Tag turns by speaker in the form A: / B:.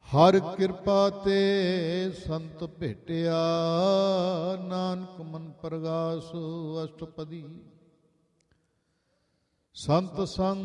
A: ਹਰ ਕਿਰਪਾ ਤੇ ਸੰਤ ਭੇਟਿਆ, ਨਾਨਕ ਮਨ ਪ੍ਰਗਾਸ ਅਸ਼ਟਪਦੀ। ਸੰਤ ਸੰਗ